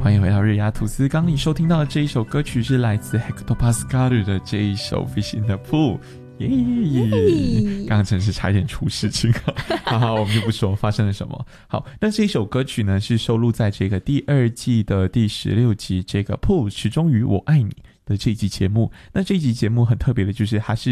欢迎回到日牙吐司。刚你收听到的这一首歌曲是来自 Hector Pascal 的这一首 Fish in the Pool。刚刚真是差一点出事情好，我们就不说发生了什么。好，那这一首歌曲呢是收录在这个第2季的第16集这个 Pool 始终于我爱你的这一集节目。那这一集节目很特别的就是它是